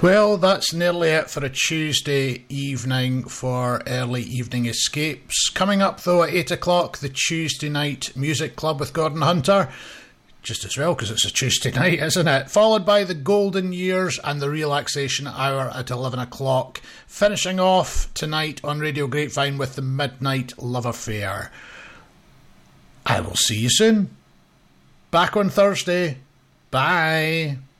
Well, that's nearly it for a Tuesday evening for Early Evening Escapes. Coming up, though, at 8 o'clock, the Tuesday Night Music Club with Gordon Hunter. Just as well, because it's a Tuesday night, isn't it? Followed by the Golden Years and the Relaxation Hour at 11 o'clock. Finishing off tonight on Radio Grapevine with the Midnight Love Affair. I will see you soon. Back on Thursday. Bye.